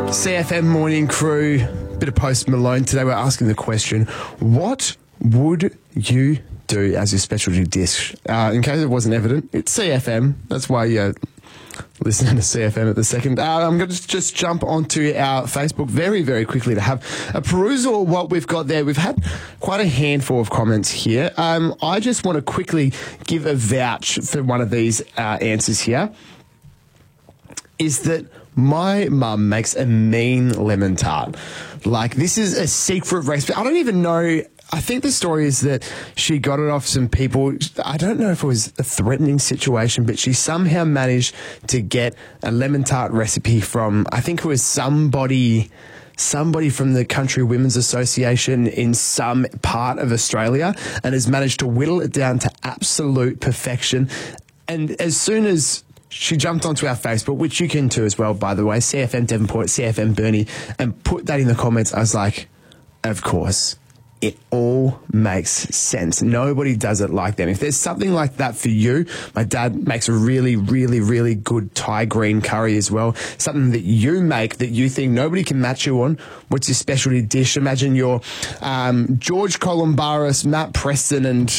CFM morning crew, bit of Post Malone. Today we're asking the question, what would you do as your specialty dish? In case it wasn't evident, it's CFM. That's why you're listening to CFM at the second. I'm going to just jump onto our Facebook very, very quickly to have a perusal of what we've got there. We've had quite a handful of comments here. I just want to quickly give a vouch for one of these answers here. Is that my mum makes a mean lemon tart. Like, this is a secret recipe. I don't even know. I think the story is that she got it off some people. I don't know if it was a threatening situation, but she somehow managed to get a lemon tart recipe from, I think it was somebody from the Country Women's Association in some part of Australia, and has managed to whittle it down to absolute perfection. And as soon as she jumped onto our Facebook, which you can too as well, by the way, CFM Devonport, CFM Burnie, and put that in the comments, I was like, of course. It all makes sense. Nobody does it like them. If there's something like that for you, my dad makes a really, really, really good Thai green curry as well. Something that you make that you think nobody can match you on. What's your specialty dish? Imagine you're George Columbaris, Matt Preston, and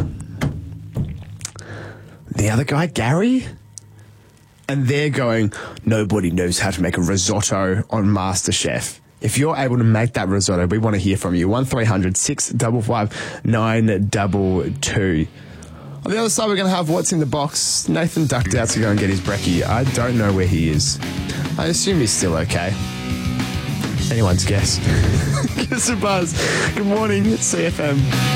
the other guy, Gary? And they're going, nobody knows how to make a risotto on MasterChef. If you're able to make that risotto, we want to hear from you. 1300 655 922. On the other side, we're going to have What's in the Box. Nathan ducked out to go and get his brekkie. I don't know where he is. I assume he's still okay. Anyone's guess. Give us a buzz. Good morning, it's CFM.